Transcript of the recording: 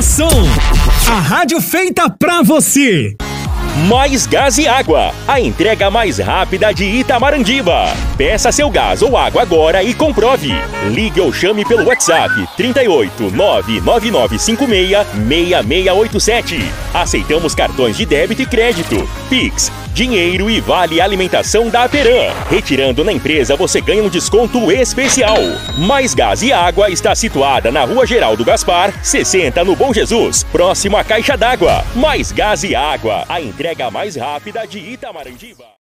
som. A rádio feita pra você. Mais Gás e Água, a entrega mais rápida de Itamarandiba. Peça seu gás ou água agora e comprove. Ligue ou chame pelo WhatsApp 38 99956 6687. Aceitamos cartões de débito e crédito, Pix, dinheiro e vale alimentação da Aperam. Retirando na empresa você ganha um desconto especial. Mais Gás e Água está situada na Rua Geraldo Gaspar, 60 no Bom Jesus, próximo à Caixa d'Água. Mais Gás e Água, a entrega mais rápida de Itamarandiba.